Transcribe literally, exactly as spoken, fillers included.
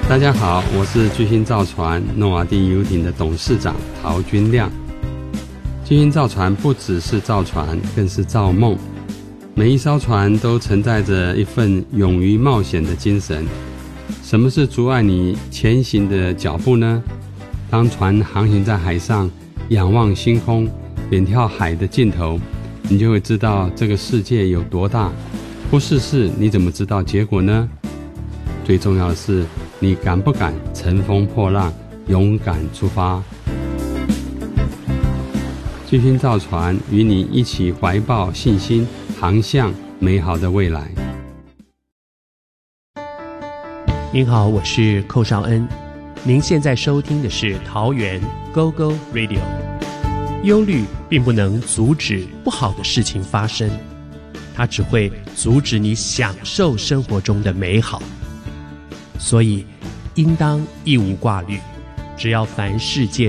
大家好，我是巨星造船诺瓦第游艇的董事长陶君亮。巨星造船不只是造船，更是造梦。每一艘船都承载着一份勇于冒险的精神。什么是阻碍你前行的脚步呢？当船航行在海上，仰望星空，远眺海的尽头，你就会知道这个世界有多大。不试试，你怎么知道结果呢？最重要的是，你敢不敢乘风破浪，勇敢出发？巨星造船与你一起怀抱信心，航向美好的未来。 您好，我是寇绍恩。您现在收听的是桃园 Go Go Radio。 忧虑并不能阻止不好的事情发生，它只会阻止你享受生活中的美好。所以应当一无挂虑，只要凡事皆